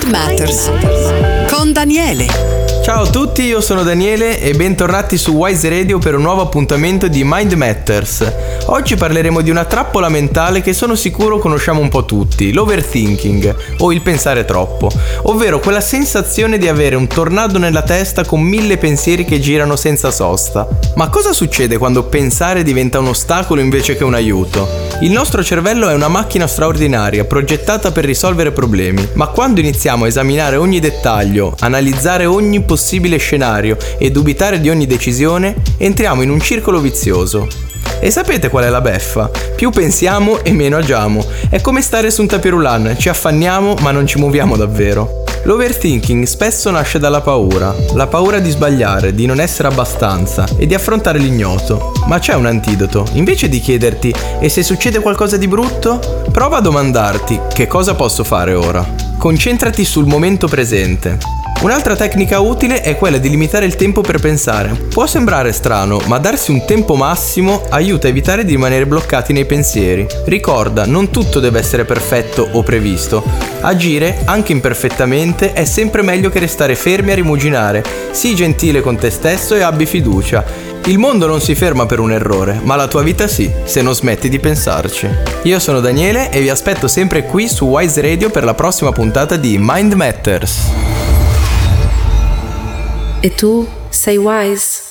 Matters con Daniele. Ciao a tutti, io sono Daniele e bentornati su Wise Radio per un nuovo appuntamento di Mind Matters. Oggi parleremo di una trappola mentale che sono sicuro conosciamo un po' tutti, l'overthinking o il pensare troppo, ovvero quella sensazione di avere un tornado nella testa con 1000 pensieri che girano senza sosta. Ma cosa succede quando pensare diventa un ostacolo invece che un aiuto? Il nostro cervello è una macchina straordinaria, progettata per risolvere problemi, ma quando iniziamo a esaminare ogni dettaglio, analizzare ogni possibile scenario e dubitare di ogni decisione, entriamo in un circolo vizioso. E sapete qual è la beffa? Più pensiamo e meno agiamo. È come stare su un tapirulan, ci affanniamo ma non ci muoviamo davvero. L'overthinking spesso nasce dalla paura, la paura di sbagliare, di non essere abbastanza e di affrontare l'ignoto. Ma c'è un antidoto. Invece di chiederti "e se succede qualcosa di brutto?", prova a domandarti "che cosa posso fare ora?". Concentrati sul momento presente. Un'altra tecnica utile è quella di limitare il tempo per pensare. Può sembrare strano, ma darsi un tempo massimo aiuta a evitare di rimanere bloccati nei pensieri. Ricorda, non tutto deve essere perfetto o previsto. Agire, anche imperfettamente, è sempre meglio che restare fermi a rimuginare. Sii gentile con te stesso e abbi fiducia. Il mondo non si ferma per un errore, ma la tua vita sì, se non smetti di pensarci. Io sono Daniele e vi aspetto sempre qui su Wise Radio per la prossima puntata di Mind Matters. E tu sei wise?